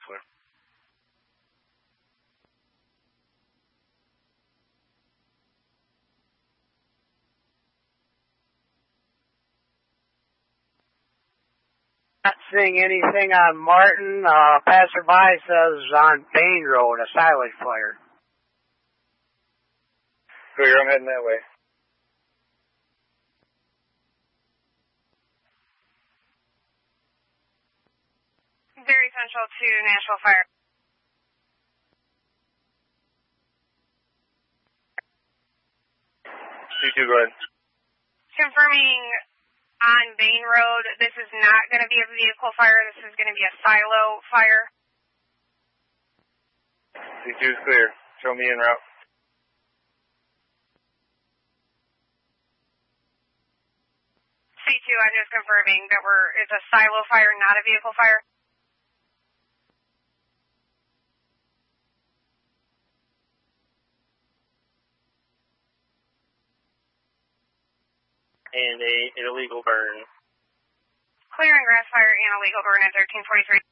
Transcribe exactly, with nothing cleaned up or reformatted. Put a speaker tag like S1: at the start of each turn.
S1: flare.
S2: Not seeing anything on Martin. Uh, passerby says on Bain Road, a silage flare.
S1: Clear, I'm heading that way.
S3: Very Central to Nashville Fire.
S1: C two, go ahead.
S3: Confirming on Bain Road, this is not going to be a vehicle fire. This is going to be a silo fire.
S1: C two's clear. Show me en route.
S3: C two, I'm just confirming that we're, it's a silo fire, not a vehicle fire.
S1: And a an illegal burn.
S3: Clearing grass fire and illegal burn at thirteen forty-three.